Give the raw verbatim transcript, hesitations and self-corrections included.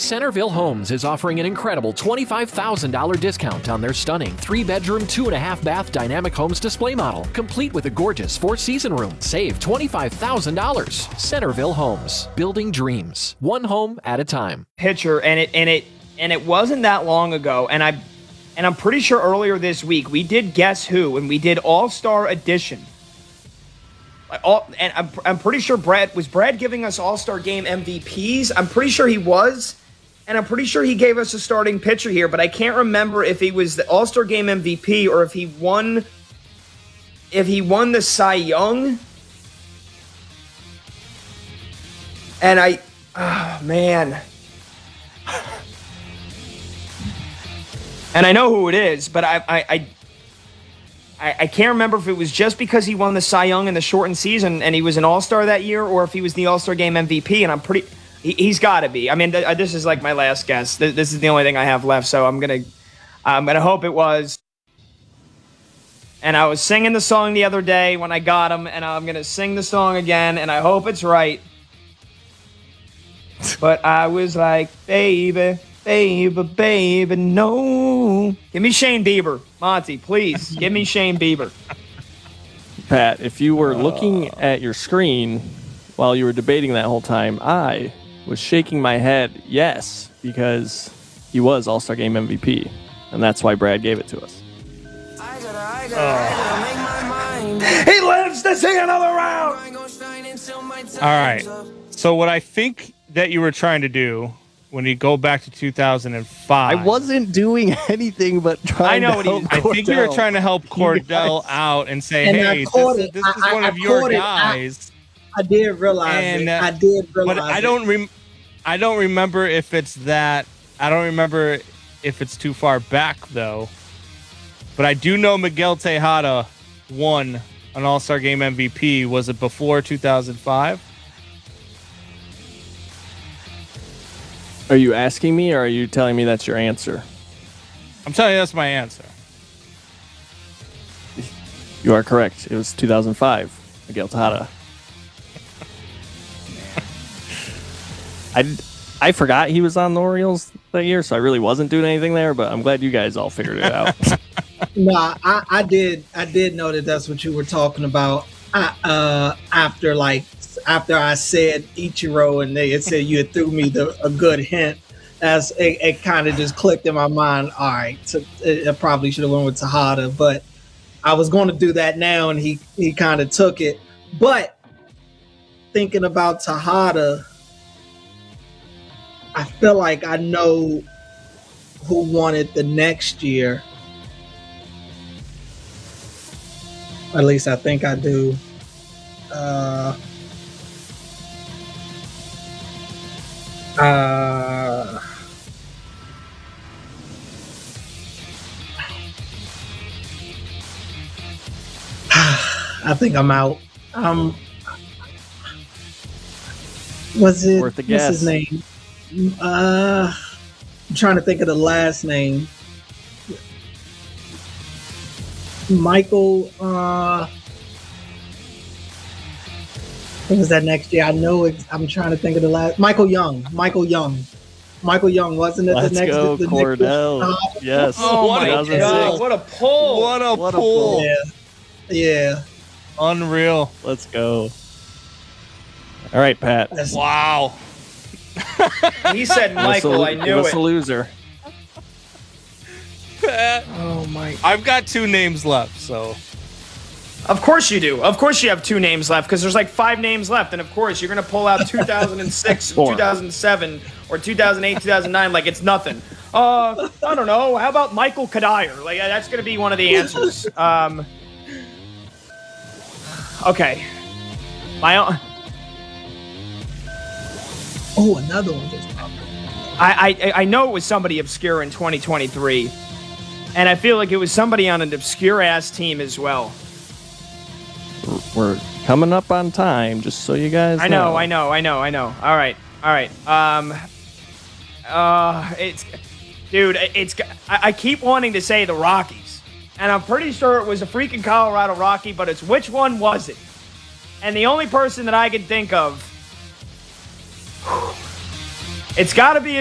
Centerville Homes is offering an incredible twenty-five thousand dollars discount on their stunning three-bedroom, two-and-a-half bath Dynamic Homes display model, complete with a gorgeous four-season room. Save twenty-five thousand dollars. Centerville Homes, building dreams, one home at a time. Pitcher, and it and it and it wasn't that long ago, and I and I'm pretty sure earlier this week we did Guess Who, and we did All-Star Edition. All, and I'm, I'm pretty sure Brad was Brad giving us All-Star Game M V Ps. I'm pretty sure he was, and I'm pretty sure he gave us a starting pitcher here, but I can't remember if he was the All-Star Game M V P or if he won if he won the Cy Young. And I oh man. And I know who it is, but I I, I I, I can't remember if it was just because he won the Cy Young in the shortened season and he was an All-Star that year, or if he was the All-Star Game M V P, and I'm pretty... He, he's got to be. I mean, th- this is like my last guess. Th- this is the only thing I have left, so I'm going to I'm gonna hope it was. And I was singing the song the other day when I got him, and I'm going to sing the song again, and I hope it's right. But I was like, baby... Baby, baby, no. Give me Shane Bieber. Monty, please. Give me Shane Bieber. Pat, if you were looking at your screen while you were debating that whole time, I was shaking my head yes, because he was All-Star Game M V P. And that's why Brad gave it to us. I gotta, I gotta, I gotta make my mind. He lives to see another round. All right. So what I think that you were trying to do when you go back to two thousand five. I wasn't doing anything but trying I know to what help he- I Cordell. think you were trying to help Cordell out and say, And I hey, this, caught is- it. this is I- one I of your caught it. I- guys. I did realize And, it. uh, I did realize But I it. don't rem- I don't remember if it's that. I don't remember if it's too far back, though. But I do know Miguel Tejada won an All-Star Game M V P. Was it before two thousand five? Are you asking me, or are you telling me that's your answer? I'm telling you that's my answer. You are correct. It was two thousand five. Miguel Tejada. I, I forgot he was on the Orioles that year, so I really wasn't doing anything there, but I'm glad you guys all figured it out. Nah, I, I did. I did know that that's what you were talking about. I, uh, after like after I said Ichiro, and they it said you had threw me the, a good hint. As it, it kind of just clicked in my mind. All right, so it, it probably should have went with Tejada, but I was going to do that now, and he he kind of took it. But thinking about Tejada, I feel like I know who won it the next year. At least I think I do. Uh, uh, I think I'm out. Um, was it? Worth a What's guess. his name? Uh, I'm trying to think of the last name. Michael. Uh, what was that next year? I know it's. I'm trying to think of the last. Michael Young. Michael Young. Michael Young, wasn't it? Let's the next. go, the Cordell. Next, Yes. Oh my What a god! two thousand six. What a pull! What a What a pull. pull. yeah, yeah. Unreal. Let's go. All right, Pat. That's, Wow. He said Michael. Give us a- I give knew us a it. loser. Pat, Oh my! I've got two names left, so Of course you do. Of course you have two names left because there's like five names left, and of course you're gonna pull out two thousand six, Four. two thousand seven, or two thousand eight, two thousand nine like it's nothing. Uh, I don't know. How about Michael Kadire? Like that's gonna be one of the answers. Um. Okay. My own. oh, another one just popped up. I, I I know it was somebody obscure in twenty twenty-three, and I feel like it was somebody on an obscure ass team as well. We're coming up on time, just so you guys know. I know, I know, I know, I know. All right, all right. Um, uh, it's, dude, it's. I, I keep wanting to say the Rockies, and I'm pretty sure it was a freaking Colorado Rocky, but it's which one was it? And the only person that I can think of, it's got to be